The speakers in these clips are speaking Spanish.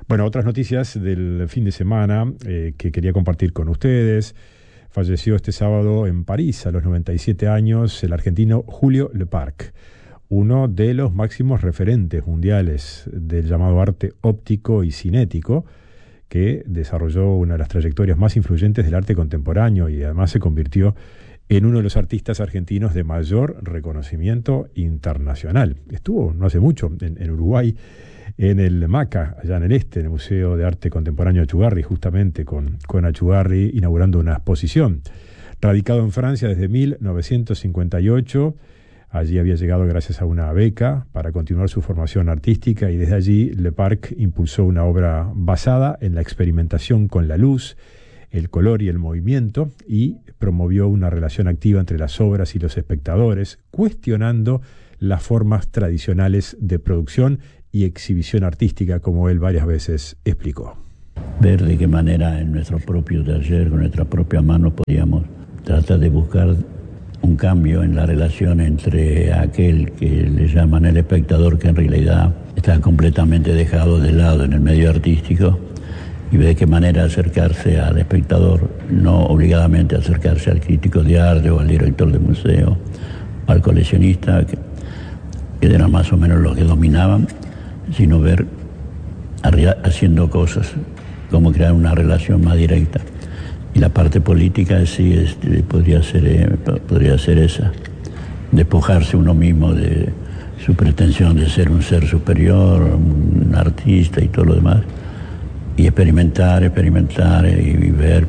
Bueno, otras noticias del fin de semana que quería compartir con ustedes. Falleció este sábado en París, a los 97 años, el argentino Julio Leparc, uno de los máximos referentes mundiales del llamado arte óptico y cinético, que desarrolló una de las trayectorias más influyentes del arte contemporáneo y además se convirtió en uno de los artistas argentinos de mayor reconocimiento internacional. Estuvo no hace mucho en Uruguay, en el MACA, allá en el este, en el Museo de Arte Contemporáneo Achugarri, justamente con Achugarri inaugurando una exposición. Radicado en Francia desde 1958, allí había llegado gracias a una beca para continuar su formación artística y desde allí Leparc impulsó una obra basada en la experimentación con la luz, el color y el movimiento y promovió una relación activa entre las obras y los espectadores, cuestionando las formas tradicionales de producción y exhibición artística, como él varias veces explicó. Ver de qué manera en nuestro propio taller, con nuestra propia mano, podíamos tratar de buscar un cambio en la relación entre aquel que le llaman el espectador, que en realidad está completamente dejado de lado en el medio artístico, y de qué manera acercarse al espectador, no obligadamente acercarse al crítico de arte o al director de museo, o al coleccionista, que eran más o menos los que dominaban, sino ver haciendo cosas, cómo crear una relación más directa. Y la parte política sí podría ser esa, despojarse uno mismo de su pretensión de ser un ser superior, un artista y todo lo demás, y experimentar y ver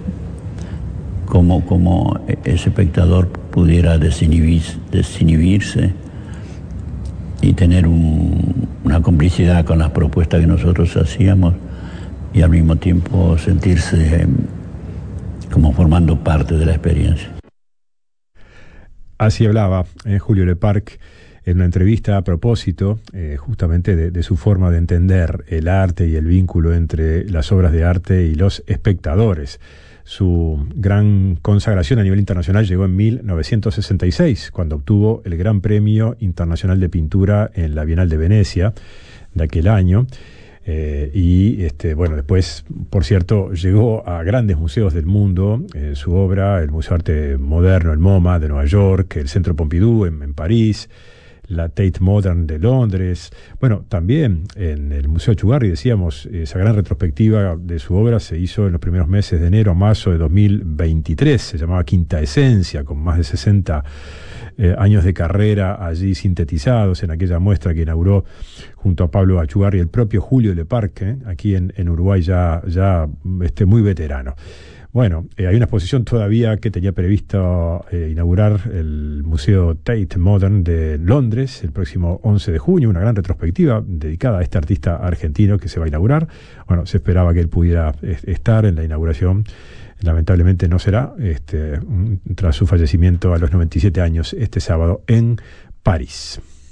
cómo ese espectador pudiera desinhibirse y tener una complicidad con las propuestas que nosotros hacíamos y al mismo tiempo sentirse como formando parte de la experiencia. Así hablaba Julio Leparc en una entrevista a propósito justamente de su forma de entender el arte y el vínculo entre las obras de arte y los espectadores. Su gran consagración a nivel internacional llegó en 1966, cuando obtuvo el Gran Premio Internacional de Pintura en la Bienal de Venecia de aquel año. Después, por cierto, llegó a grandes museos del mundo, su obra, el Museo de Arte Moderno, el MoMA de Nueva York, el Centro Pompidou en París, la Tate Modern de Londres. Bueno, también en el Museo Achugarri, decíamos, esa gran retrospectiva de su obra se hizo en los primeros meses de enero a marzo de 2023, se llamaba Quinta Esencia, con más de 60 años de carrera allí sintetizados en aquella muestra que inauguró junto a Pablo Achugarri el propio Julio Leparc, aquí en Uruguay ya muy veterano. Bueno, hay una exposición todavía que tenía previsto inaugurar el Museo Tate Modern de Londres el próximo 11 de junio, una gran retrospectiva dedicada a este artista argentino que se va a inaugurar. Bueno, se esperaba que él pudiera estar en la inauguración. Lamentablemente no será, tras su fallecimiento a los 97 años este sábado en París.